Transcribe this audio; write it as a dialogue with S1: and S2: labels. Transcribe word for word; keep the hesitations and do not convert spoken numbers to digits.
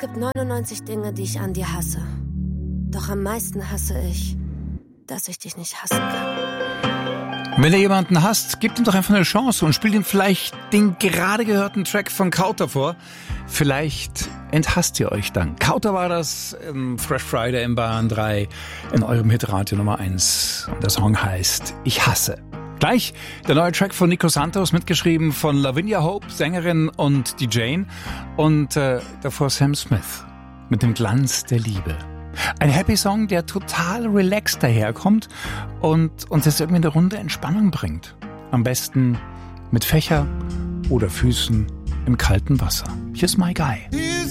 S1: gibt neunundneunzig Dinge, die ich an dir hasse. Doch am meisten hasse ich, dass ich dich nicht hassen kann.
S2: Wenn ihr jemanden hasst, gebt ihm doch einfach eine Chance und spielt ihm vielleicht den gerade gehörten Track von Kauter vor. Vielleicht enthasst ihr euch dann. Kauter war das im Fresh Friday im Bayern drei in eurem Hitradio Nummer eins. Und der Song heißt Ich hasse. Gleich der neue Track von Nico Santos, mitgeschrieben von Lavinia Hope, Sängerin und D J. Und äh, davor Sam Smith mit dem Glanz der Liebe. Ein Happy Song, der total relaxed daherkommt und uns jetzt irgendwie eine Runde Entspannung bringt. Am besten mit Fächer oder Füßen im kalten Wasser. Hier ist My Guy.